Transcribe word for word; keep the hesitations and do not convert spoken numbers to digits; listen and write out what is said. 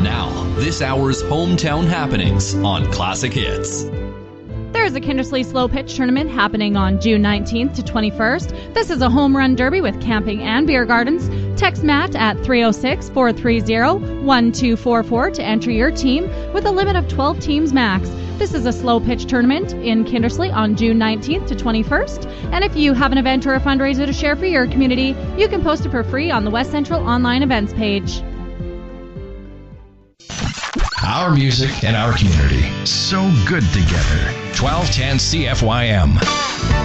Now, this hour's hometown happenings on Classic Hits. There is a Kindersley Slow Pitch Tournament happening on June nineteenth to twenty-first. This is a home run derby with camping and beer gardens. Text Matt at three oh six, four three zero, one two four four to enter your team with a limit of twelve teams max. This is a slow pitch tournament in Kindersley on June nineteenth to twenty-first. And if you have an event or a fundraiser to share for your community, you can post it for free on the West Central online events page. Our music and our community. So good together. twelve ten C F Y M.